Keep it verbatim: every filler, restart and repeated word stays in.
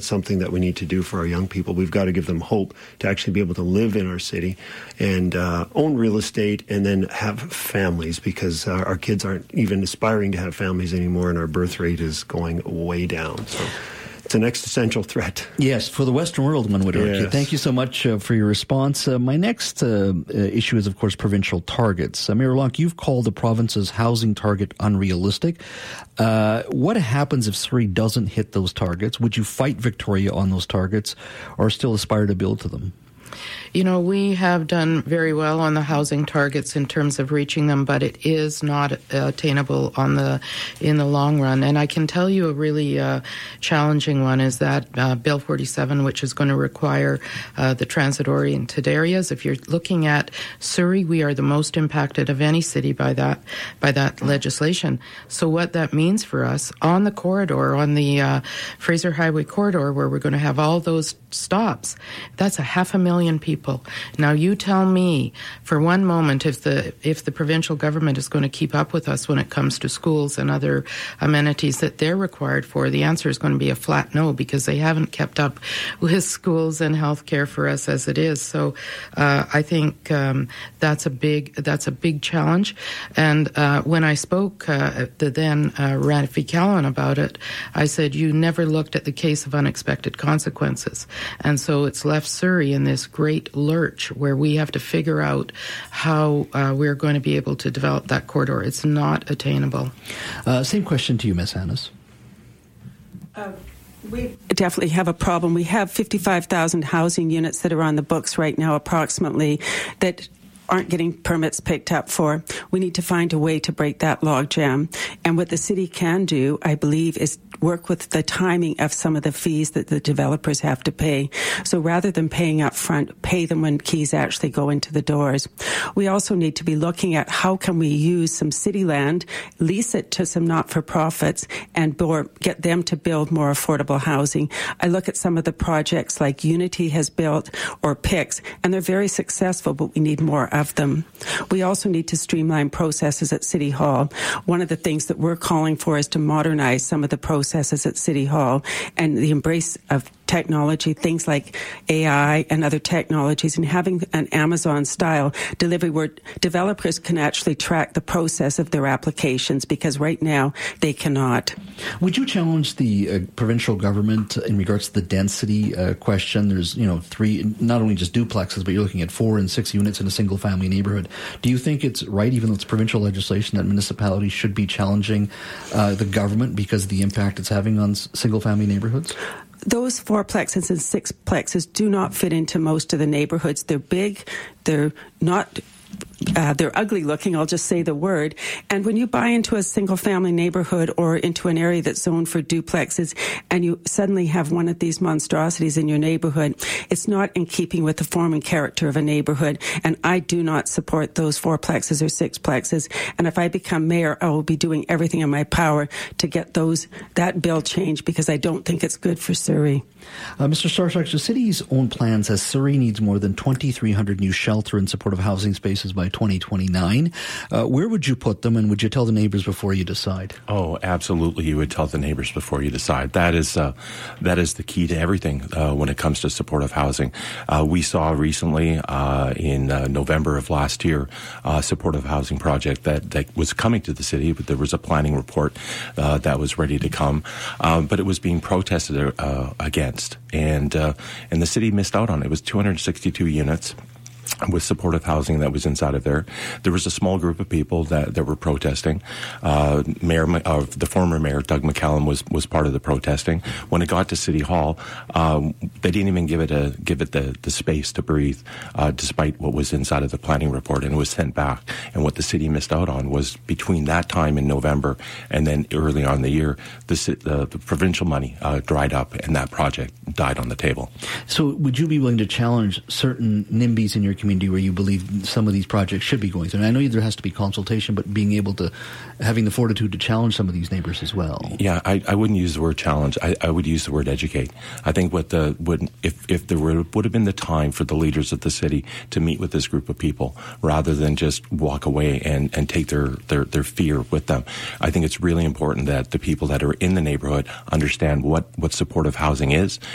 something that we need to do for our young people. We've got to give them hope to actually be able to live in our city and uh, own real estate and then have families, because uh, our kids aren't even aspiring to have families anymore, and our birth rate is going way down. So it's an existential threat. Yes, for the Western world, one would argue. Yes. Thank you so much uh, for your response. Uh, my next uh, uh, issue is, of course, provincial targets. Uh, Mayor LeBlanc, you've called the province's housing target unrealistic. Uh, what happens if Surrey doesn't hit those targets? Would you fight Victoria on those targets, or still aspire to build to them? You know, we have done very well on the housing targets in terms of reaching them, but it is not uh, attainable on the in the long run. And I can tell you a really uh, challenging one is that uh, Bill forty-seven, which is going to require uh, the transit-oriented areas. If you're looking at Surrey, we are the most impacted of any city by that by that legislation. So what that means for us on the corridor, on the uh, Fraser Highway corridor, where we're going to have all those stops, that's a half a million people. Now, you tell me for one moment if the if the provincial government is going to keep up with us when it comes to schools and other amenities that they're required for. The answer is going to be a flat no, because they haven't kept up with schools and healthcare for us as it is. So uh, I think um, that's a big that's a big challenge. And uh, when I spoke uh, the then uh, Rafi Callan about it, I said, you never looked at the case of unexpected consequences. And so it's left Surrey in this great lurch where we have to figure out how uh, we're going to be able to develop that corridor. It's not attainable. Uh, same question to you, Miz Hannes. Uh, we definitely have a problem. We have fifty-five thousand housing units that are on the books right now, approximately, that aren't getting permits picked up for. We need to find a way to break that logjam. And what the city can do, I believe, is work with the timing of some of the fees that the developers have to pay. So rather than paying up front, pay them when keys actually go into the doors. We also need to be looking at how can we use some city land, lease it to some not-for-profits, and get them to build more affordable housing. I look at some of the projects like Unity has built or P I C S, and they're very successful, but we need more of them. We also need to streamline processes at City Hall. One of the things that we're calling for is to modernize some of the processes at City Hall and the embrace of technology, things like A I and other technologies, and having an Amazon-style delivery where developers can actually track the process of their applications, because right now they cannot. Would you challenge the uh, provincial government in regards to the density uh, question? There's, you know, three, not only just duplexes, but you're looking at four and six units in a single-family neighborhood. Do you think it's right, even though it's provincial legislation, that municipalities should be challenging uh, the government because of the impact it's having on s- single-family neighborhoods? Those fourplexes and sixplexes do not fit into most of the neighborhoods. They're big. They're not... Uh, they're ugly looking, I'll just say the word. And when you buy into a single family neighborhood or into an area that's zoned for duplexes and you suddenly have one of these monstrosities in your neighborhood, it's not in keeping with the form and character of a neighborhood. And I do not support those fourplexes or sixplexes. And if I become mayor, I will be doing everything in my power to get those that bill changed, because I don't think it's good for Surrey. Uh, Mister Starshak, the city's own plan says Surrey needs more than twenty-three hundred new shelter and supportive housing spaces by twenty twenty-nine. Uh, where would you put them, and would you tell the neighbors before you decide? Oh, absolutely. You would tell the neighbors before you decide. That is uh, that is the key to everything uh, when it comes to supportive housing. Uh, we saw recently uh, in uh, November of last year a supportive housing project that, that was coming to the city, but there was a planning report uh, that was ready to come, um, but it was being protested uh, against. And uh, and the city missed out on it. It was two hundred sixty-two units with supportive housing that was inside of there. There was a small group of people that, that were protesting. Uh, Mayor, uh, the former mayor, Doug McCallum, was, was part of the protesting. When it got to City Hall, um, they didn't even give it a give it the, the space to breathe, uh, despite what was inside of the planning report, and it was sent back. And what the city missed out on was between that time in November and then early on in the year, the, uh, the provincial money uh, dried up, and that project died on the table. So would you be willing to challenge certain NIMBYs in your community where you believe some of these projects should be going through? And I know there has to be consultation, but being able to, having the fortitude to challenge some of these neighbors as well. Yeah, I, I wouldn't use the word challenge. I, I would use the word educate. I think what the would if if there were, would have been the time for the leaders of the city to meet with this group of people rather than just walk away and, and take their, their, their fear with them. I think it's really important that the people that are in the neighborhood understand what, what supportive housing is